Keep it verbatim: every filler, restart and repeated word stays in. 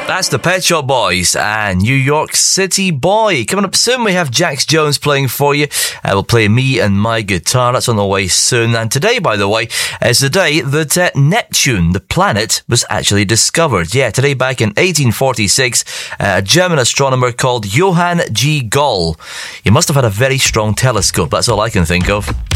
That's the Pet Shop Boys and New York City Boy. Coming up soon, we have Jax Jones playing for you. Uh, we'll play Me and My Guitar. That's on the way soon. And today, by the way, is the day that uh, Neptune, the planet, was actually discovered. Yeah, today back in eighteen forty-six, uh, a German astronomer called Johann G. Gall. He must have had a very strong telescope. That's all I can think of.